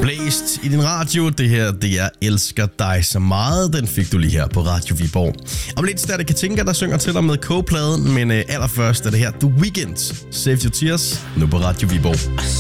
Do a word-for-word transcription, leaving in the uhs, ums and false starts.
Blæst i din radio. Det her, det er Elsker dig så meget. Den fik du lige her på Radio Viborg. Om lidt Static Katinka, der synger til dig med K-pladen. Men uh, allerførst er det her The Weeknd. Save Your Tears. Nu på Radio Viborg.